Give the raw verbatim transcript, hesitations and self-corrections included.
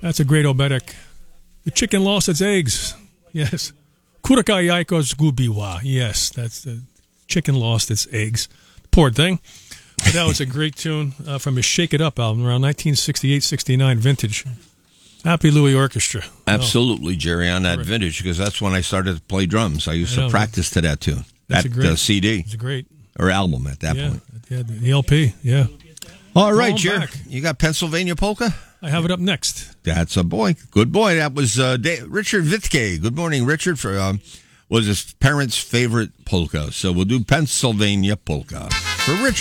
That's a great oberek. The chicken lost its eggs. Yes. Kuraka yaiko zgubiwa. Yes, that's the chicken lost its eggs. Poor thing. But that was a great tune uh, from his Shake It Up album around nineteen sixty-eight sixty-nine vintage. Happy Louie Orchestra. Absolutely, Jerry, on that Right. vintage, because that's when I started to play drums. I used I to know. practice to that tune. That's That a great uh, C D It's a great. or album at that Yeah, point. yeah, the L P. Yeah. All right, Well, I'm Jerry. back. You got Pennsylvania Polka? I have it up next. That's a boy. Good boy. That was uh, Da- Richard Wittke. Good morning, Richard. For um, was his parents' favorite polka. So we'll do Pennsylvania Polka for Richard.